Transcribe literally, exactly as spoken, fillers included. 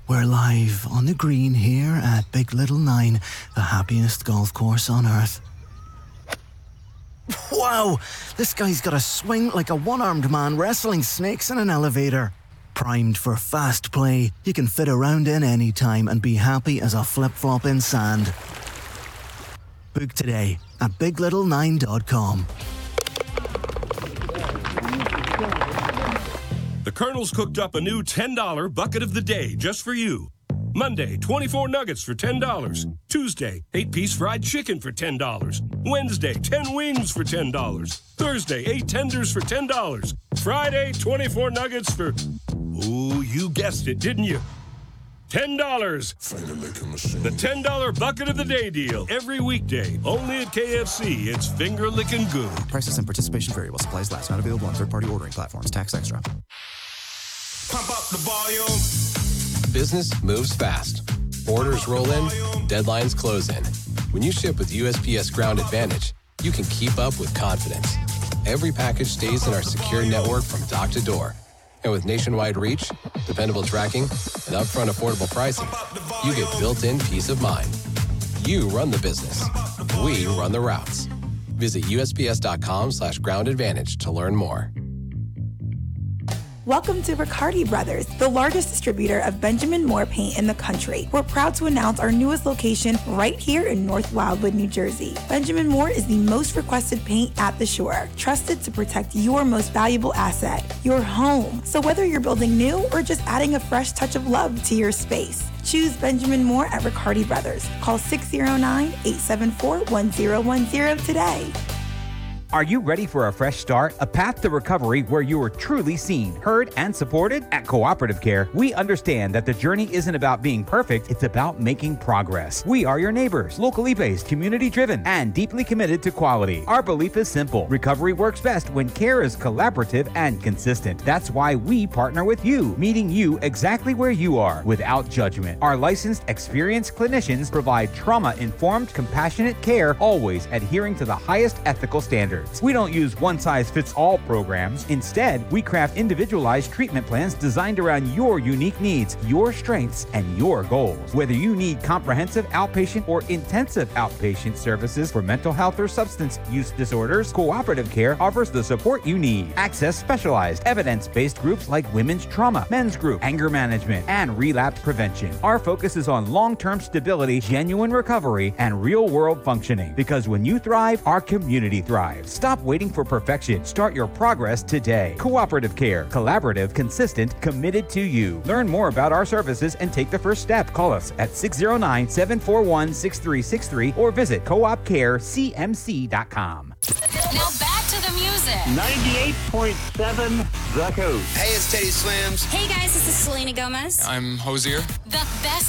We're live on the green here at Big Little Nine, the happiest golf course on earth. Wow, this guy's got a swing like a one-armed man wrestling snakes in an elevator. Primed for fast play, you can fit around in any time and be happy as a flip-flop in sand. Book today at big little nine dot com. The Colonel's cooked up a new ten dollar bucket of the day just for you. Monday, twenty-four nuggets for ten dollars. Tuesday, eight-piece fried chicken for ten dollars. Wednesday, ten wings for ten dollars. Thursday, eight tenders for ten dollars. Friday, twenty-four nuggets for... Ooh, you guessed it, didn't you? ten dollars. The ten dollar bucket of the day deal. Every weekday, only at K F C. It's finger-licking good. Prices and participation vary while supplies last. Not available on third-party ordering platforms. Tax extra. Pump up the volume. Business moves fast. Orders roll in, deadlines close in. When you ship with U S P S Ground Advantage, you can keep up with confidence. Every package stays in our secure network from dock to door. And with nationwide reach, dependable tracking, and upfront affordable pricing, you get built-in peace of mind. You run the business. We run the routes. Visit U S P S dot com slash ground advantage to learn more. Welcome to Riccardi Brothers, the largest distributor of Benjamin Moore paint in the country. We're proud to announce our newest location right here in North Wildwood, New Jersey. Benjamin Moore is the most requested paint at the shore, trusted to protect your most valuable asset, your home. So whether you're building new or just adding a fresh touch of love to your space, choose Benjamin Moore at Riccardi Brothers. Call six oh nine, eight seven four, one oh one oh today. Are you ready for a fresh start? A path to recovery where you are truly seen, heard, and supported? At Cooperative Care, we understand that the journey isn't about being perfect, it's about making progress. We are your neighbors, locally based, community-driven, and deeply committed to quality. Our belief is simple. Recovery works best when care is collaborative and consistent. That's why we partner with you, meeting you exactly where you are, without judgment. Our licensed, experienced clinicians provide trauma-informed, compassionate care, always adhering to the highest ethical standards. We don't use one-size-fits-all programs. Instead, we craft individualized treatment plans designed around your unique needs, your strengths, and your goals. Whether you need comprehensive outpatient or intensive outpatient services for mental health or substance use disorders, Cooperative Care offers the support you need. Access specialized, evidence-based groups like women's trauma, men's group, anger management, and relapse prevention. Our focus is on long-term stability, genuine recovery, and real-world functioning. Because when you thrive, our community thrives. Stop waiting for perfection. Start your progress today. Cooperative Care. Collaborative, consistent, committed to you. Learn more about our services and take the first step. Call us at six oh nine, seven four one, six three six three or visit coop care c m c dot com. Now back to the music. ninety-eight point seven The Coast. Hey, it's Teddy Swims. Hey guys, this is Selena Gomez. I'm Hosier. The best